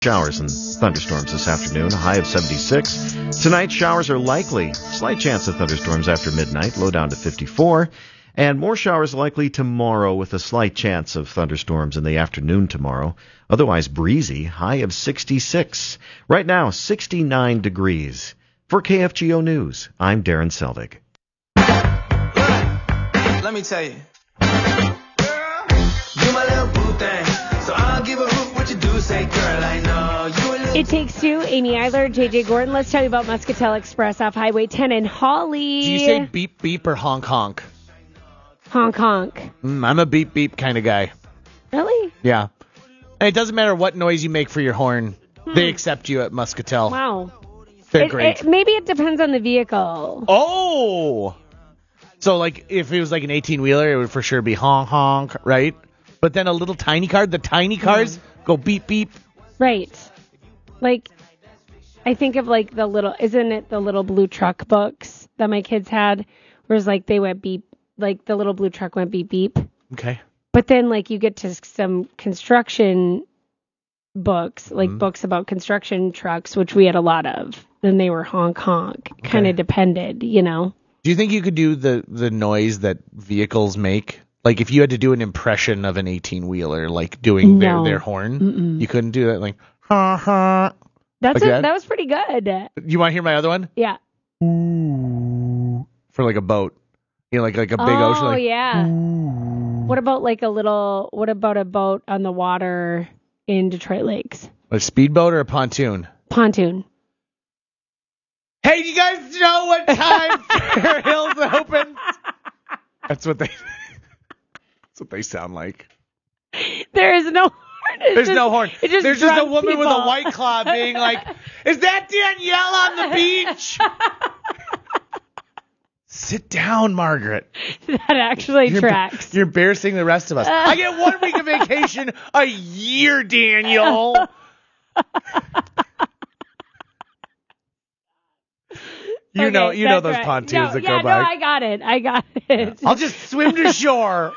Showers and thunderstorms this afternoon, a high of 76. Tonight, showers are likely. Slight chance of thunderstorms after midnight, low down to 54. And more showers likely tomorrow with a slight chance of thunderstorms in the afternoon tomorrow. Otherwise breezy, high of 66. Right now, 69 degrees. For KFGO News, I'm Darren Selvig. Let me tell you. Girl, you my little boo thing. So I'll give a hoot what you do. Say, girl, I know you a little. It Takes Two, Amy Eiler, JJ Gordon. Let's tell you about Muscatel Express off Highway 10 in Hawley. Do you say beep beep or honk honk? Honk honk. I'm a beep beep kind of guy. Really? Yeah. And it doesn't matter what noise you make for your horn. They accept you at Muscatel. Wow. They're great. Maybe it depends on the vehicle. Oh! So, like, if it was like an 18-wheeler, it would for sure be honk honk, right? But then a little tiny car, the tiny cars go beep beep. Right. Like, I think of like isn't it the little blue truck books that my kids had? Whereas like they went beep, like the little blue truck went beep beep. Okay. But then like you get to some construction books, like books about construction trucks, which we had a lot of. Then they were honk honk. Okay. Kind of depended, you know. Do you think you could do the noise that vehicles make? Like if you had to do an impression of an 18-wheeler, like doing their horn, you couldn't do that, like ha ha. That was pretty good. You want to hear my other one? Yeah. Ooh. For like a boat, you know, like a big ocean. Oh like, yeah. ooh. What about a boat on the water in Detroit Lakes? A speedboat or a pontoon? Pontoon. Hey, do you guys know what time Fair Hills opens? That's what they sound like. There is no horn. There's no horn. There's just a woman people with a White Claw being like, "Is that Danielle on the beach?" Sit down, Margaret. That actually tracks. You're embarrassing the rest of us. I get 1 week of vacation a year, Daniel. You know those right. pontoons that go by. No, I got it. I'll just swim to shore.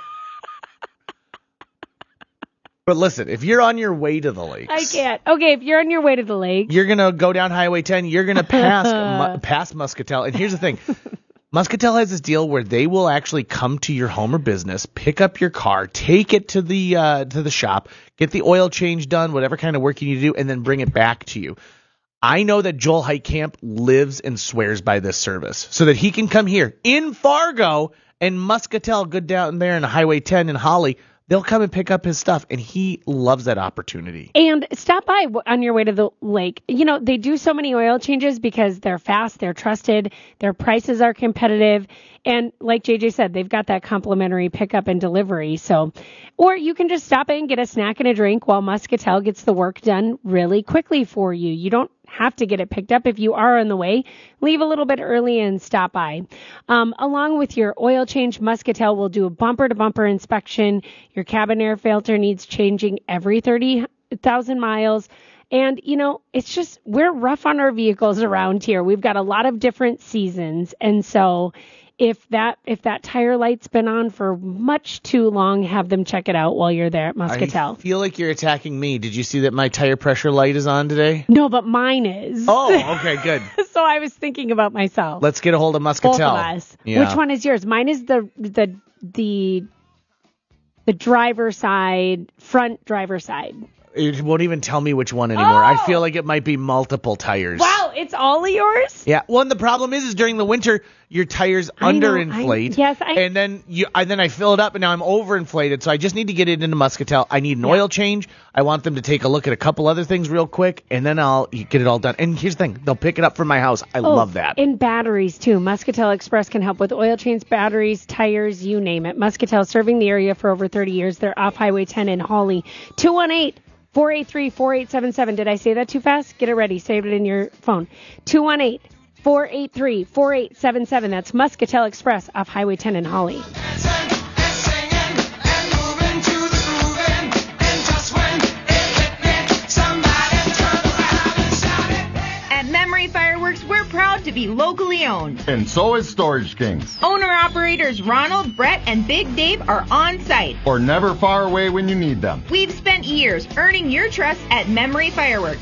But listen, if you're on your way to the lakes, I can't. Okay, if you're on your way to the lake, you're gonna go down Highway 10. You're gonna pass Muscatel. And here's the thing: Muscatel has this deal where they will actually come to your home or business, pick up your car, take it to the shop, get the oil change done, whatever kind of work you need to do, and then bring it back to you. I know that Joel Heitkamp lives and swears by this service so that he can come here in Fargo and Muscatel, good down there in Highway 10 in Hawley. They'll come and pick up his stuff, and he loves that opportunity. And stop by on your way to the lake. You know, they do so many oil changes because they're fast, they're trusted, their prices are competitive, and like JJ said, they've got that complimentary pickup and delivery. So, or you can just stop in, get a snack and a drink while Muscatel gets the work done really quickly for you. You don't have to get it picked up. If you are on the way, leave a little bit early and stop by. Along with your oil change, Muscatel will do a bumper-to-bumper inspection. Your cabin air filter needs changing every 30,000 miles. And, you know, it's just, we're rough on our vehicles around here. We've got a lot of different seasons. And so if that tire light's been on for much too long, have them check it out while you're there at Muscatel. I feel like you're attacking me. Did you see that my tire pressure light is on today? No, but mine is. Oh, okay, good. So I was thinking about myself. Let's get a hold of Muscatel. Both of us. Yeah. Which one is yours? Mine is the driver side, front driver side. It won't even tell me which one anymore. I feel like it might be multiple tires. Wow, it's all of yours? Yeah. Well, and the problem is during the winter, your tires underinflate. And then I fill it up, and now I'm overinflated. So I just need to get it into Muscatel. I need an oil change. I want them to take a look at a couple other things real quick, and then I'll get it all done. And here's the thing. They'll pick it up from my house. I love that. And batteries, too. Muscatel Express can help with oil change, batteries, tires, you name it. Muscatel, serving the area for over 30 years. They're off Highway 10 in Hawley. 218-483-4877. Did I say that too fast? Get it ready. Save it in your phone. 218-483-4877. That's Muscatel Express off Highway 10 in Hawley. At Memory Memory Fireworks, we're proud to be locally owned. And so is Storage Kings. Owner-operators Ronald, Brett, and Big Dave are on site. Or never far away when you need them. We've spent years earning your trust at Memory Fireworks.